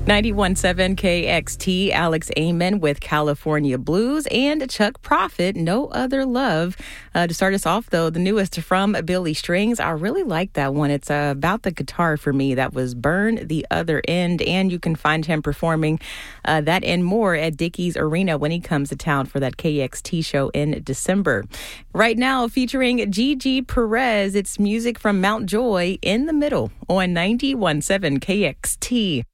91.7 KXT, Alex Amen with California Blues, and Chuck Prophet, No Other Love. To start us off, though, the newest from Billy Strings. I really like that one. It's about the guitar for me. That was Burn the Other End, and you can find him performing that and more at Dickies Arena when he comes to town for that KXT show in December. Right now, featuring Gigi Perez, it's music from Mount Joy in the Middle on 91.7 KXT.